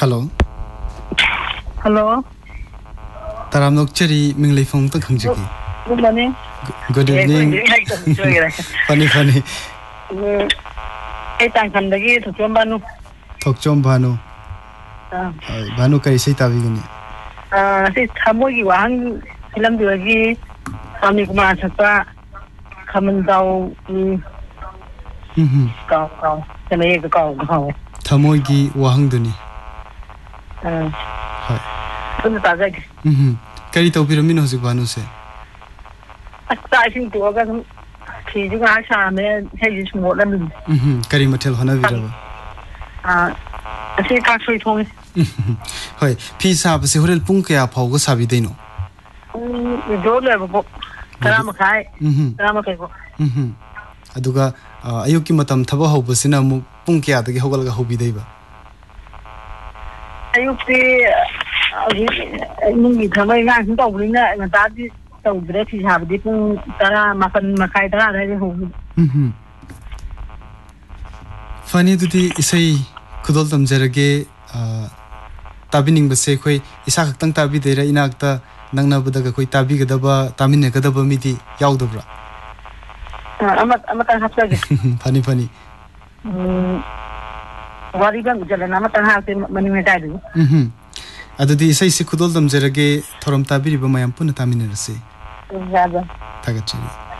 Hello. Hello. Taram Nokchari Mingley Fong to Kangjaki. Good morning. Good evening. Funny. Hey, thank you to Jombanu. Talk John Banu. Banu Kaisi Tavigani. This Tamogi one, Film Duagi, Amigma Sapa, coming down. Go. Tamogi Wahangduni. Carito Piramino Zibanu say. Starting to organ, feeding Asha, and hedges more than Karimatel Hanavira. I say, can't wait for me. Hi, peace up, Sihurel Punkia Pogo Sabidino. We don't have a book. Ramakai. Aduga, Ayukimatam Tabaho Busina Punkia, the Hoga Hobi Deva. I say, coming out and talking and that is so great. You have different Tara Makan Makaida. Funny to the say, Kudoltam Zerage, Tabining Basekwe, Isak Tang Tabi de Inacta, Nangna Budaka Tabi Gadaba, Tamina Gadaba Miti, Yaudabra. I'm not Funny. What even Jalanamatan has many times. Adudi say Sikudol them Zerage, Torom Tabi Bamayam Punatamina say. Tagachi.